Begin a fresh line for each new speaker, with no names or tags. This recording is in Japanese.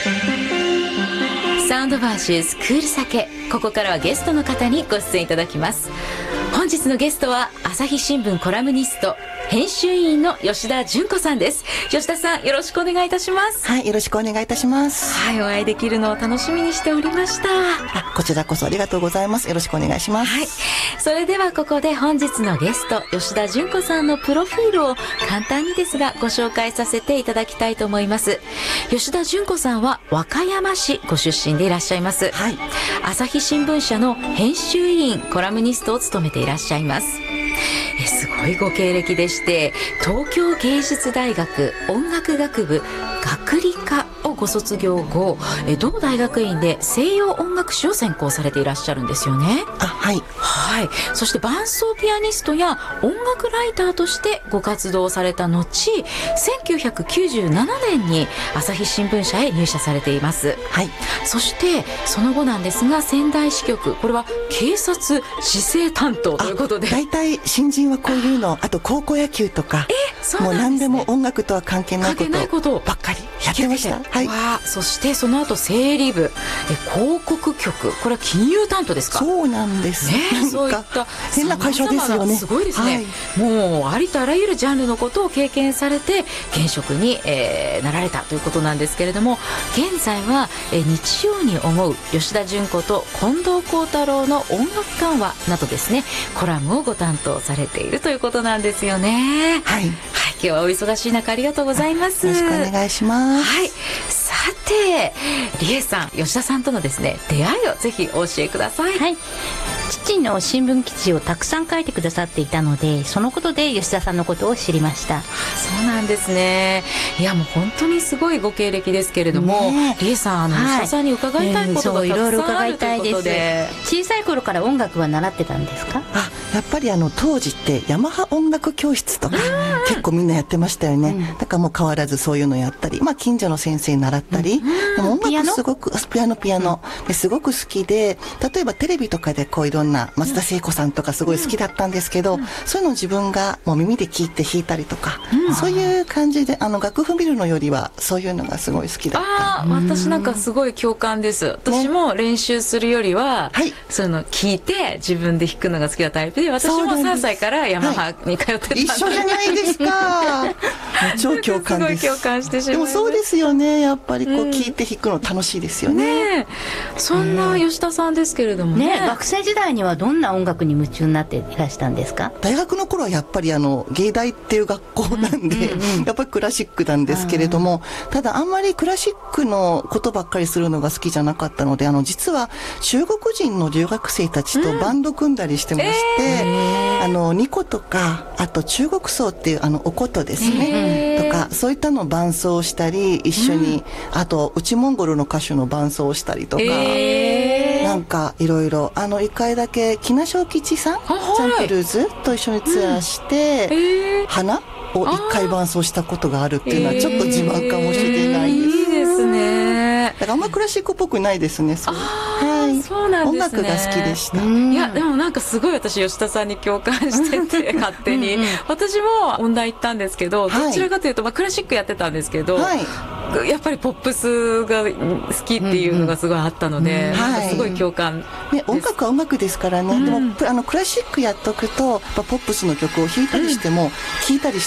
サウンドバーシューズクール酒、ここからはゲストの方にご出演いただきます。本日のゲストは朝日新聞コラムニスト編集委員の吉田純子さんです。吉田さん、よろしくお願いいたします。
はい、よろしくお願いいたします。
はい、お会いできるのを楽しみにしておりました。
こちらこそありがとうございます。よろしくお願いします。
はい、それではここで本日のゲスト吉田純子さんのプロフィールを簡単にですがご紹介させていただきたいと思います。吉田純子さんは和歌山市ご出身でいらっしゃいます。
はい、
朝日新聞社の編集委員コラムニストを務めていらっしゃいます。すごいご経歴でして、東京芸術大学音楽学部学理科をご卒業後、同大学院で西洋音楽史を専攻されていらっしゃるんですよね。
はい、
はい、そして伴奏ピアニストや音楽ライターとしてご活動された後、1997年に朝日新聞社へ入社されています。
はい、
そしてその後なんですが、仙台支局、これは警察市政担当ということで、
大体新人はこういうの、あと高校野球とか、もう何でも音楽とは関係ないことばっかりやってました。はい、
そしてその後整理部、広告局、これは金融担当ですか？
そうなんですね。
そういった
変な会社ですよね。
すごいですね。はい、もうありとあらゆるジャンルのことを経験されて現職に、なられたということなんですけれども、現在は、日曜に思う吉田純子と近藤幸太郎の音楽緩和などですね、コラムをご担当されているということなんですよね。
はい、
はい、今日はお忙しい中ありがとうございます。
よろしくお願いします。
はい、さて理恵さん、吉田さんとのですね出会いをぜひお教えください。
はい、父の新聞記事をたくさん書いてくださっていたので、そのことで吉田さんのことを知りました。
そうなんですね。いや、もう本当にすごいご経歴ですけれども、理恵さん、吉田さんに伺いたいことがたくさんあるということで、
小さい頃から音楽は習ってたんですか？
やっぱり当時ってヤマハ音楽教室とか結構みんなやってましたよね。だからもう変わらずそういうのやったり、近所の先生に習ったり、でも音楽すごくピアノですごく好きで、例えばテレビとかでこういろんな松田聖子さんとかすごい好きだったんですけど、そういうのを自分がもう耳で聞いて弾いたりとか、そういう感じで楽譜見るのよりはそういうのがすごい好きだった。
私なんかすごい共感です。私も練習するよりは、そういうの聞いて自分で弾くのが好きなタイプで、私も3歳からヤマハに通ってたんで、
一緒じゃないですか。超共感です。
すごい共感してしまいます。
でもそうですよね。やっぱりこう聞いて弾くの楽しいですよね。
そんな吉田さんですけれどもね、
学生時代にはどんな音楽に夢中になっていらしたんですか？
大学の頃はやっぱり芸大っていう学校なんで、やっぱりクラシックなんですけれども、ただあんまりクラシックのことばっかりするのが好きじゃなかったので、実は中国人の留学生たちとバンド組んだりしてまして、ニコとか、あと中国奏っていうお琴ですね、とかそういったのを伴奏したり一緒に、あと内モンゴルの歌手の伴奏をしたりとか、なんかいろいろ一回だけ木梨小吉さん、チャンプルーズと一緒にツアーして、花を一回伴奏したことがあるっていうのはちょっと自慢かもしれないです。
いいですね。
だからあんまクラシックっぽくないですね。
そうなんですね。
音楽が好きでした。
いや、でもなんかすごい私吉田さんに共感してて勝手に私も音大行ったんですけど、どちらかというとクラシックやってたんですけど、やっぱりポップスが好きっていうのがすごいあったので、すごい共感です。
音楽は音楽ですからね。でもクラシックやっとくとポップスの曲を弾いたりしても聴いたりして